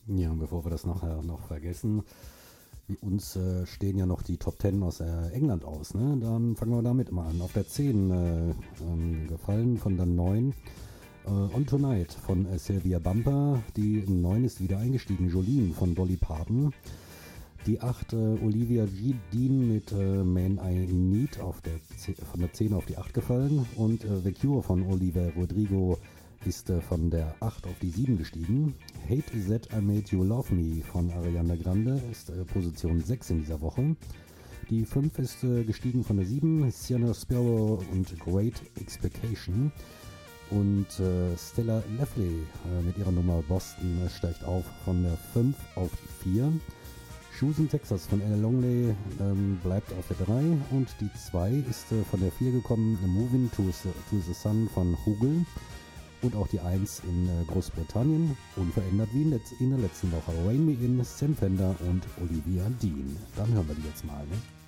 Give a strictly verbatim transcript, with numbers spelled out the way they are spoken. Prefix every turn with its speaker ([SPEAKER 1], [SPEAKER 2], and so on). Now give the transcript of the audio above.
[SPEAKER 1] Ja, und bevor wir das nachher noch vergessen, wie uns äh, stehen ja noch die Top zehn aus äh, England aus, ne? Dann fangen wir damit mal an. Auf der zehn äh, ähm, gefallen von der neun äh, On Tonight von äh, Sylvia Bumper. Die neun ist wieder eingestiegen, Jolene von Dolly Parton. Die acht äh, Olivia G. Dean mit äh, Man I Need auf der zehn, von der zehn auf die acht gefallen. Und äh, The Cure von Olivia Rodrigo ist äh, von der acht auf die sieben gestiegen. Hate That I Made You Love Me von Ariana Grande ist äh, Position sechs in dieser Woche. Die fünf ist äh, gestiegen von der sieben. Sienna Sparrow und Great Expectation. Und äh, Stella Leffley äh, mit ihrer Nummer Boston äh, steigt auf von der fünf auf die vier. Shoes in Texas von Ella Longley ähm, bleibt auf der drei. Und die zwei ist äh, von der vier gekommen. Moving to, to the Sun von Hugel. Und auch die eins in äh, Großbritannien, unverändert wie in, letz- in der letzten Woche. Rain Me In, Sam Fender und Olivia Dean. Dann hören wir die jetzt mal, ne?